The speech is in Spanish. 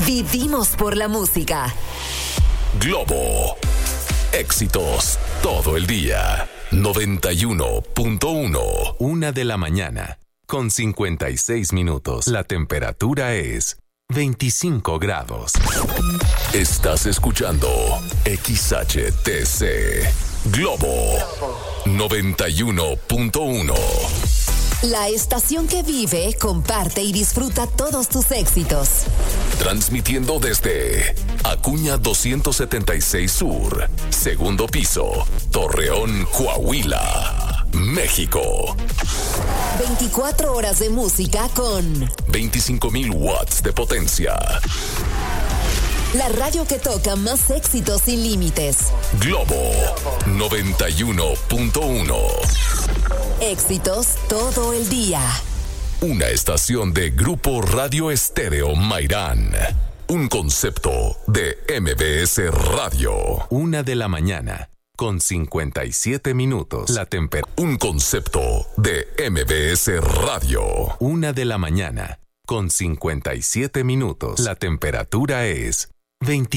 Vivimos por la música. Globo. Éxitos todo el día. 91.1. 1 a.m, con 56 minutos. La temperatura es 25 grados. Estás escuchando XHTC. Globo 91.1. La estación que vive, comparte y disfruta todos tus éxitos. Transmitiendo desde Acuña 276 Sur, segundo piso, Torreón, Coahuila, México. 24 horas de música con 25,000 watts de potencia. La radio que toca más éxitos sin límites. Globo 91.1. Éxitos todo el día. Una estación de Grupo Radio Estéreo Mairán. Un concepto de MBS Radio. 1 a.m, con 57 minutos. La temperatura. Un concepto de MBS Radio. 1 a.m, con 57 minutos. La temperatura es 20.